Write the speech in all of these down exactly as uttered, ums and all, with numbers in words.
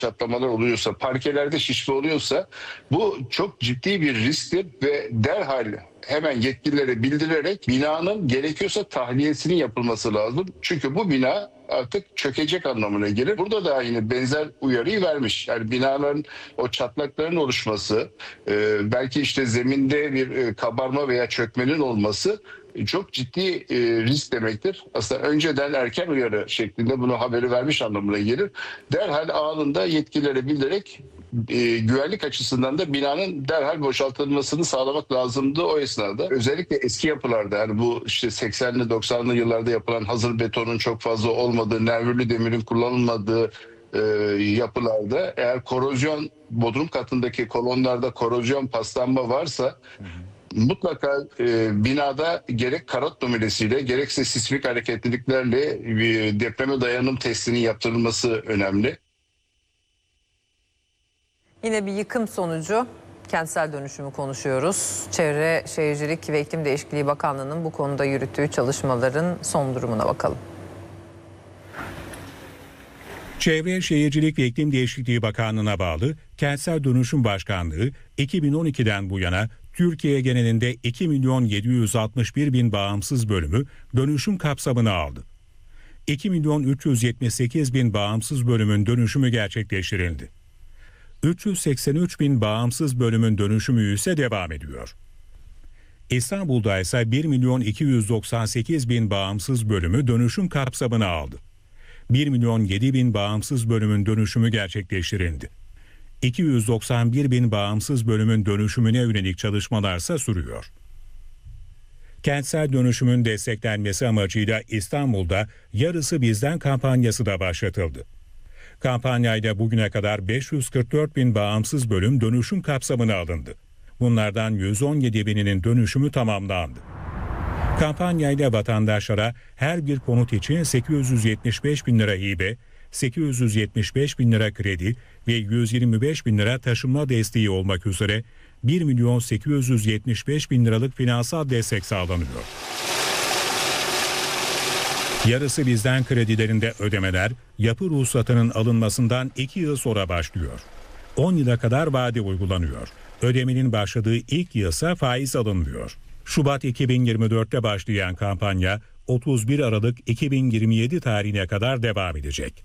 çatlamalar oluyorsa, parkelerde şişme oluyorsa bu çok ciddi bir risktir ve derhal hemen yetkililere bildirilerek binanın gerekiyorsa tahliyesinin yapılması lazım. Çünkü bu bina artık çökecek anlamına gelir. Burada da yine benzer uyarıyı vermiş. Yani binaların o çatlakların oluşması, e, belki işte zeminde bir e, kabarma veya çökmenin olması çok ciddi e, risk demektir. Aslında önceden erken uyarı şeklinde bunu haberi vermiş anlamına gelir. Derhal anında yetkililere bildirerek e, güvenlik açısından da binanın derhal boşaltılmasını sağlamak lazımdı o esnada. Özellikle eski yapılarda, yani bu işte seksenli doksanlı yıllarda yapılan hazır betonun çok fazla olmadığı, nervürlü demirin kullanılmadığı e, yapılarda eğer korozyon, bodrum katındaki kolonlarda korozyon paslanma varsa hı hı. mutlaka e, binada gerek karot numarasıyla gerekse sismik hareketliliklerle e, depreme dayanım testinin yaptırılması önemli. Yine bir yıkım sonucu kentsel dönüşümü konuşuyoruz. Çevre, Şehircilik ve İklim Değişikliği Bakanlığı'nın bu konuda yürüttüğü çalışmaların son durumuna bakalım. Çevre, Şehircilik ve İklim Değişikliği Bakanlığı'na bağlı Kentsel Dönüşüm Başkanlığı iki bin on ikiden bu yana Türkiye genelinde iki milyon yedi yüz altmış bir bin bağımsız bölümü dönüşüm kapsamına aldı. iki milyon üç yüz yetmiş sekiz bin bağımsız bölümün dönüşümü gerçekleştirildi. üç yüz seksen üç bin bağımsız bölümün dönüşümü ise devam ediyor. İstanbul'da ise bir milyon iki yüz doksan sekiz bin bağımsız bölümü dönüşüm kapsamına aldı. bir milyon yedi bin bağımsız bölümün dönüşümü gerçekleştirildi. iki yüz doksan bir bin bağımsız bölümün dönüşümüne yönelik çalışmalarsa sürüyor. Kentsel dönüşümün desteklenmesi amacıyla İstanbul'da Yarısı Bizden kampanyası da başlatıldı. Kampanyayla bugüne kadar beş yüz kırk dört bin bağımsız bölüm dönüşüm kapsamına alındı. Bunlardan yüz on yedi bininin dönüşümü tamamlandı. Kampanyayla vatandaşlara her bir konut için sekiz yüz yetmiş beş bin lira hibe, sekiz yüz yetmiş beş bin lira kredi ve yüz yirmi beş bin lira taşınma desteği olmak üzere bir milyon sekiz yüz yetmiş beş bin liralık finansal destek sağlanıyor. Yarısı Bizden kredilerinde ödemeler yapı ruhsatının alınmasından iki yıl sonra başlıyor. on yıla kadar vade uygulanıyor. Ödemenin başladığı ilk yılsa faiz alınmıyor. Şubat iki bin yirmi dörtte başlayan kampanya otuz bir Aralık iki bin yirmi yedi tarihine kadar devam edecek.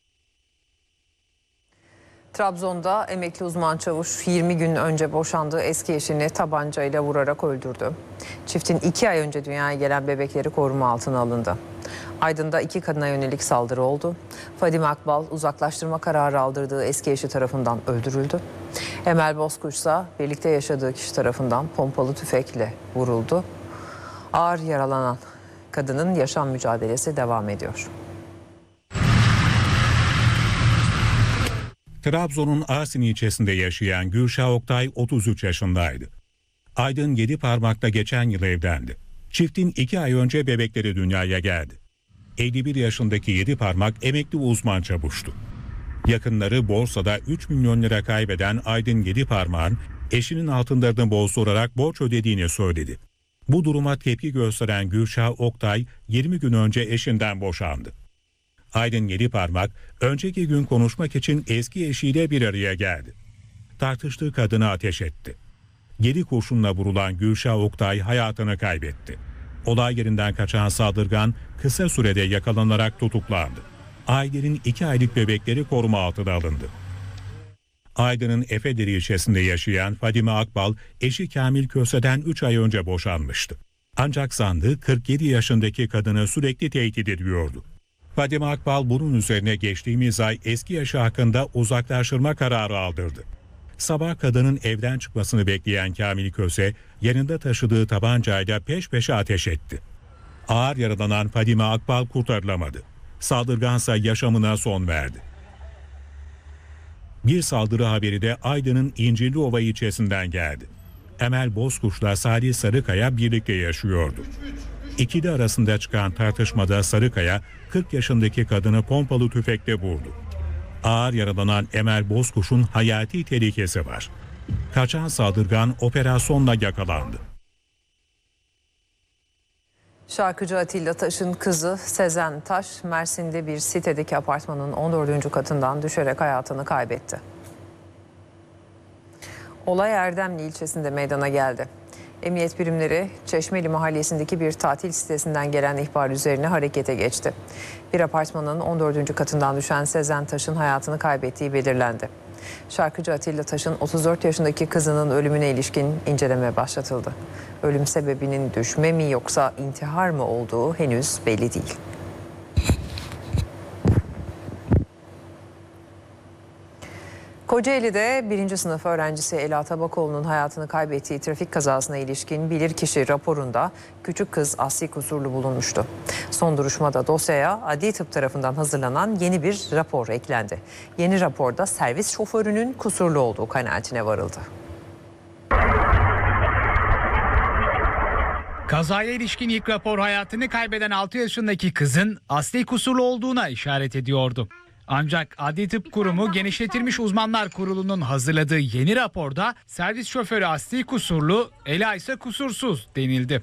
Trabzon'da emekli uzman çavuş yirmi gün önce boşandığı eski eşini tabancayla vurarak öldürdü. Çiftin iki ay önce dünyaya gelen bebekleri koruma altına alındı. Aydın'da iki kadına yönelik saldırı oldu. Fadime Akbal uzaklaştırma kararı aldırdığı eski eşi tarafından öldürüldü. Emel Bozkuş ise birlikte yaşadığı kişi tarafından pompalı tüfekle vuruldu. Ağır yaralanan kadının yaşam mücadelesi devam ediyor. Trabzon'un Arsin ilçesinde yaşayan Gülşah Oktay otuz üç yaşındaydı. Aydın Yediparmak'ta geçen yıl evlendi. Çiftin iki ay önce bebekleri dünyaya geldi. elli bir yaşındaki Yediparmak emekli uzman çavuştu. Yakınları borsada üç milyon lira kaybeden Aydın Yediparmak'ın eşinin altınlarını bozdurarak borç ödediğini söyledi. Bu duruma tepki gösteren Gülşah Oktay yirmi gün önce eşinden boşandı. Aydın Yediparmak önceki gün konuşmak için eski eşiyle bir araya geldi. Tartıştığı kadına ateş etti. Yedi kurşunla vurulan Gülşah Oktay hayatını kaybetti. Olay yerinden kaçan saldırgan kısa sürede yakalanarak tutuklandı. Ailenin iki aylık bebekleri koruma altına alındı. Aydın'ın Efederi ilçesinde yaşayan Fadime Akbal eşi Kamil Köse'den üç ay önce boşanmıştı. Ancak sandığı kırk yedi yaşındaki kadını sürekli tehdit ediyordu. Fadime Akbal bunun üzerine geçtiğimiz ay eski eşi hakkında uzaklaştırma kararı aldırdı. Sabah kadının evden çıkmasını bekleyen Kamil Köse yanında taşıdığı tabancayla peş peşe ateş etti. Ağır yaralanan Fadime Akbal kurtarılamadı. Saldırgansa yaşamına son verdi. Bir saldırı haberi de Aydın'ın İncirliova ilçesinden geldi. Emel Bozkuş'la Salih Sarıkaya birlikte yaşıyordu. İkili arasında çıkan tartışmada Sarıkaya kırk yaşındaki kadını pompalı tüfekle vurdu. Ağır yaralanan Emel Bozkuş'un hayati tehlikesi var. Kaçan saldırgan operasyonla yakalandı. Şarkıcı Atilla Taş'ın kızı Sezen Taş, Mersin'de bir sitedeki apartmanın on dördüncü katından düşerek hayatını kaybetti. Olay Erdemli ilçesinde meydana geldi. Emniyet birimleri Çeşmeli mahallesindeki bir tatil sitesinden gelen ihbar üzerine harekete geçti. Bir apartmanın on dördüncü katından düşen Sezen Taş'ın hayatını kaybettiği belirlendi. Şarkıcı Atilla Taş'ın otuz dört yaşındaki kızının ölümüne ilişkin inceleme başlatıldı. Ölüm sebebinin düşme mi yoksa intihar mı olduğu henüz belli değil. Kocaeli'de birinci sınıf öğrencisi Ela Tabakoğlu'nun hayatını kaybettiği trafik kazasına ilişkin bilirkişi raporunda küçük kız asli kusurlu bulunmuştu. Son duruşmada dosyaya Adli Tıp tarafından hazırlanan yeni bir rapor eklendi. Yeni raporda servis şoförünün kusurlu olduğu kanaatine varıldı. Kazaya ilişkin ilk rapor hayatını kaybeden altı yaşındaki kızın asli kusurlu olduğuna işaret ediyordu. Ancak Adli Tıp Kurumu Genişletilmiş Uzmanlar Kurulu'nun hazırladığı yeni raporda servis şoförü asli kusurlu, Ela ise kusursuz denildi.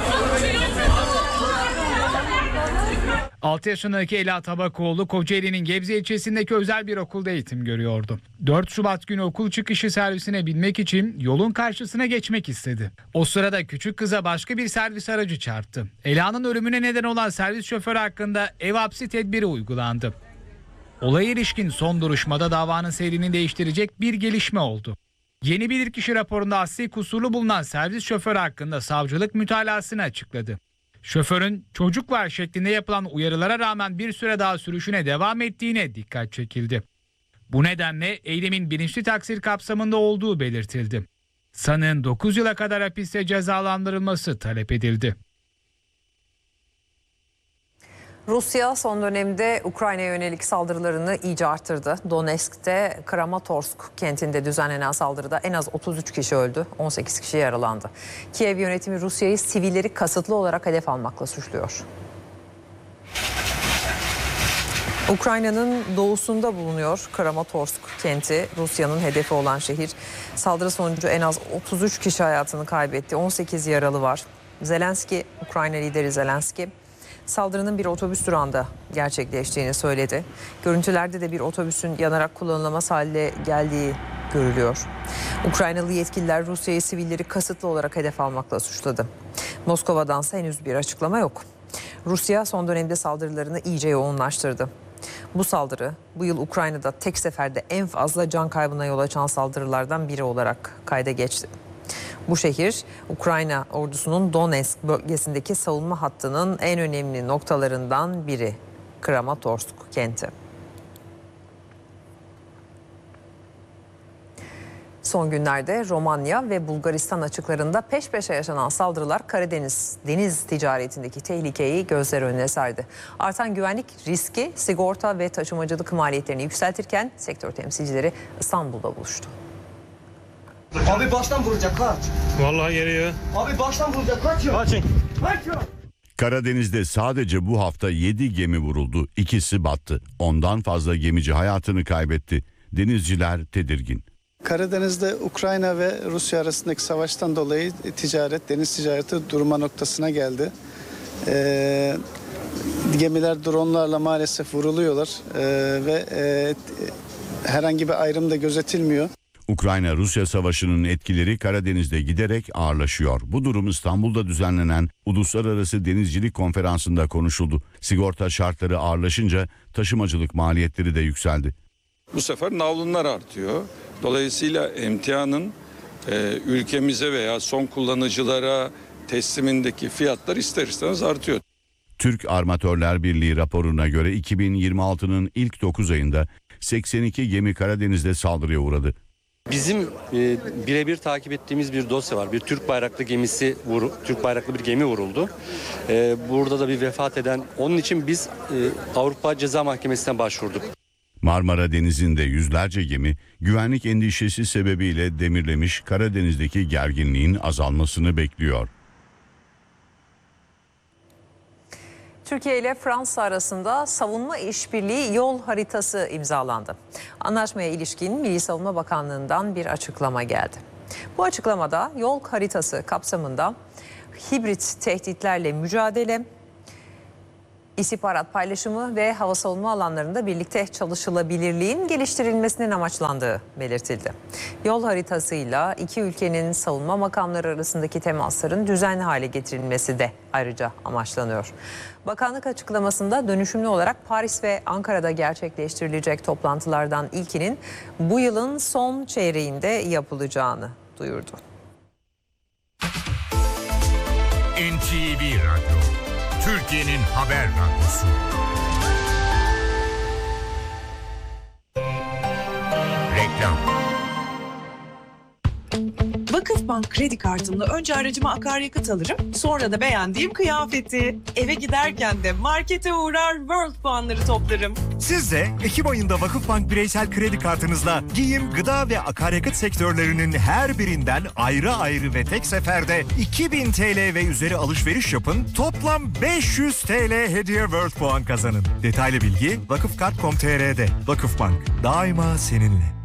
altı yaşındaki Ela Tabakoğlu Kocaeli'nin Gebze ilçesindeki özel bir okulda eğitim görüyordu. dört Şubat günü okul çıkışı servisine binmek için yolun karşısına geçmek istedi. O sırada küçük kıza başka bir servis aracı çarptı. Ela'nın ölümüne neden olan servis şoförü hakkında ev hapsi tedbiri uygulandı. Olaya ilişkin son duruşmada davanın seyrini değiştirecek bir gelişme oldu. Yeni bilirkişi raporunda asli kusurlu bulunan servis şoförü hakkında savcılık mütalasını açıkladı. Şoförün çocuk var şeklinde yapılan uyarılara rağmen bir süre daha sürüşüne devam ettiğine dikkat çekildi. Bu nedenle eylemin bilinçli taksir kapsamında olduğu belirtildi. Sanığın dokuz yıla kadar hapiste cezalandırılması talep edildi. Rusya son dönemde Ukrayna'ya yönelik saldırılarını iyice arttırdı. Donetsk'te Kramatorsk kentinde düzenlenen saldırıda en az otuz üç kişi öldü, on sekiz kişi yaralandı. Kiev yönetimi Rusya'yı sivilleri kasıtlı olarak hedef almakla suçluyor. Ukrayna'nın doğusunda bulunuyor Kramatorsk kenti, Rusya'nın hedefi olan şehir. Saldırı sonucu en az otuz üç kişi hayatını kaybetti, on sekiz yaralı var. Zelenski, Ukrayna lideri Zelenski, saldırının bir otobüs durağında gerçekleştiğini söyledi. Görüntülerde de bir otobüsün yanarak kullanılamaz hale geldiği görülüyor. Ukraynalı yetkililer Rusya'yı sivilleri kasıtlı olarak hedef almakla suçladı. Moskova'dansa henüz bir açıklama yok. Rusya son dönemde saldırılarını iyice yoğunlaştırdı. Bu saldırı bu yıl Ukrayna'da tek seferde en fazla can kaybına yol açan saldırılardan biri olarak kayda geçti. Bu şehir Ukrayna ordusunun Donetsk bölgesindeki savunma hattının en önemli noktalarından biri. Kramatorsk kenti. Son günlerde Romanya ve Bulgaristan açıklarında peş peşe yaşanan saldırılar Karadeniz deniz ticaretindeki tehlikeyi gözler önüne serdi. Artan güvenlik riski sigorta ve taşımacılık maliyetlerini yükseltirken sektör temsilcileri İstanbul'da buluştu. Abi baştan vuracak kaç. Vallahi geliyor. Abi baştan vuracak kaçıyor. Kaçın. Kaçıyor. Karadeniz'de sadece bu hafta yedi gemi vuruldu. İkisi battı. Ondan fazla gemici hayatını kaybetti. Denizciler tedirgin. Karadeniz'de Ukrayna ve Rusya arasındaki savaştan dolayı ticaret, deniz ticareti durma noktasına geldi. Ee, gemiler dronlarla maalesef vuruluyorlar ee, ve e, herhangi bir ayrım da gözetilmiyor. Ukrayna-Rusya savaşının etkileri Karadeniz'de giderek ağırlaşıyor. Bu durum İstanbul'da düzenlenen Uluslararası Denizcilik Konferansı'nda konuşuldu. Sigorta şartları ağırlaşınca taşımacılık maliyetleri de yükseldi. Bu sefer navlunlar artıyor. Dolayısıyla emtianın e, ülkemize veya son kullanıcılara teslimindeki fiyatlar ister istemez artıyor. Türk Armatörler Birliği raporuna göre iki bin yirmi altının ilk dokuz ayında seksen iki gemi Karadeniz'de saldırıya uğradı. Bizim e, birebir takip ettiğimiz bir dosya var. Bir Türk bayraklı gemisi vur, Türk bayraklı bir gemi vuruldu. E, burada da bir vefat eden. Onun için biz e, Avrupa Ceza Mahkemesi'ne başvurduk. Marmara Denizi'nde yüzlerce gemi güvenlik endişesi sebebiyle demirlemiş, Karadeniz'deki gerginliğin azalmasını bekliyor. Türkiye ile Fransa arasında savunma işbirliği yol haritası imzalandı. Anlaşmaya ilişkin Milli Savunma Bakanlığı'ndan bir açıklama geldi. Bu açıklamada yol haritası kapsamında hibrit tehditlerle mücadele, istihbarat paylaşımı ve hava savunma alanlarında birlikte çalışılabilirliğin geliştirilmesinin amaçlandığı belirtildi. Yol haritasıyla iki ülkenin savunma makamları arasındaki temasların düzenli hale getirilmesi de ayrıca amaçlanıyor. Bakanlık açıklamasında dönüşümlü olarak Paris ve Ankara'da gerçekleştirilecek toplantılardan ilkinin bu yılın son çeyreğinde yapılacağını duyurdu. N T V Radyo, Türkiye'nin haber radyosu. Reklam. Vakıfbank kredi kartımla önce aracıma akaryakıt alırım, sonra da beğendiğim kıyafeti. Eve giderken de markete uğrar, World puanları toplarım. Siz de Ekim ayında Vakıfbank bireysel kredi kartınızla giyim, gıda ve akaryakıt sektörlerinin her birinden ayrı ayrı ve tek seferde iki bin T L ve üzeri alışveriş yapın. Toplam beş yüz T L hediye World puan kazanın. Detaylı bilgi vakıfkart nokta com nokta t r'de. Vakıfbank, daima seninle.